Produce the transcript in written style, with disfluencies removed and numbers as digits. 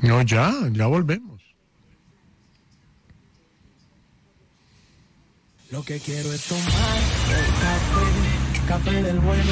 No, ya volvemos. Lo que quiero es tomar el café del bueno.